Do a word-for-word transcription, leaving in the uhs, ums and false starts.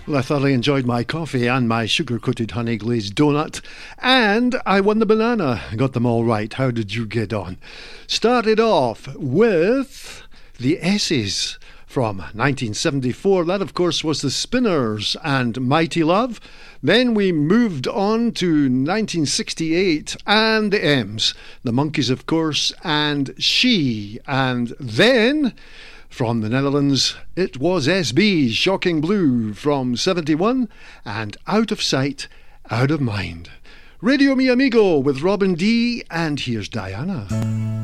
Well, I thoroughly enjoyed my coffee and my sugar-coated honey-glazed donut, and I won the banana. Got them all right. How did you get on? Started off with the S's from nineteen seventy-four. That, of course, was the Spinners and Mighty Love. Then we moved on to nineteen sixty-eight and the M's. The Monkees, of course, and She. And then, from the Netherlands, it was S B's Shocking Blue from seventy-one and Out of Sight, Out of Mind. Radio Mi Amigo with Robin D. And here's Diana.